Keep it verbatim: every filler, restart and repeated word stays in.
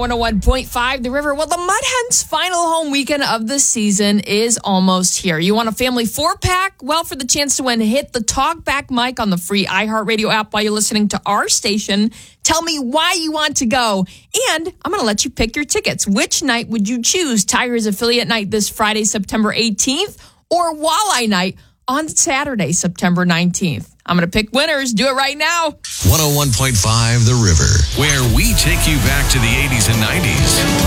one oh one point five The River. Well, the Mud Hens' final home weekend of the season is almost here. You want a family four-pack? Well, for the chance to win, hit the Talkback mic on the free iHeartRadio app while you're listening to our station. Tell me why you want to go, and I'm going to let you pick your tickets. Which night would you choose? Tigers affiliate night this Friday, September eighteenth, or Walleye night on Saturday, September nineteenth? I'm going to pick winners. Do it right now. one oh one point five The River, where we take you back to the eighties and nineties.